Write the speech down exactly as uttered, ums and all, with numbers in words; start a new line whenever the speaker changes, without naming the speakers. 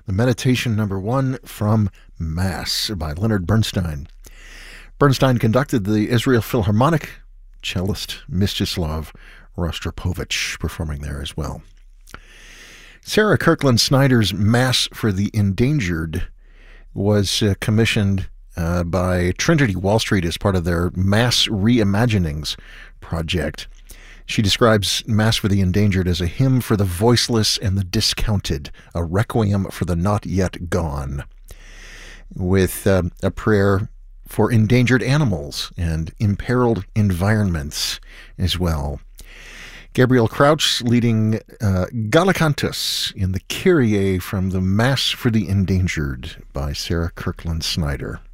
the meditation number one from Mass by Leonard Bernstein. Bernstein conducted the Israel Philharmonic, cellist Mstislav Rostropovich performing there as well. Sarah Kirkland Snyder's Mass for the Endangered was uh, commissioned uh, by Trinity Wall Street as part of their Mass Reimaginings project. She describes Mass for the Endangered as a hymn for the voiceless and the discounted, a requiem for the not yet gone, with uh, a prayer for endangered animals and imperiled environments as well. Gabriel Crouch leading uh, Gallicantus in the Kyrie from the Mass for the Endangered by Sarah Kirkland Snyder.